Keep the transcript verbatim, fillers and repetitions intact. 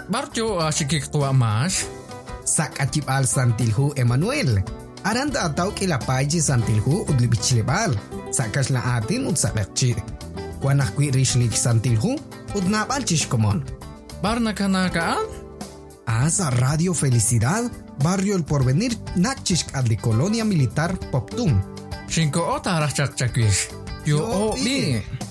Barjo asikik tua mas. Sak acip al santilhu Emmanuel. Aranda atau kilapaji santilhu udli bichlebal. Sakas la atin ud sakakci. Wanah kui rishlik santilhu ud nabal chishkomon. Barna kanakaan? Asa Radio Felicidad, Barrio El Porvenir, Nachishk adli Colonia Militar Poptum. Shinko ota arachak chakwish. Yo Yo, o bi.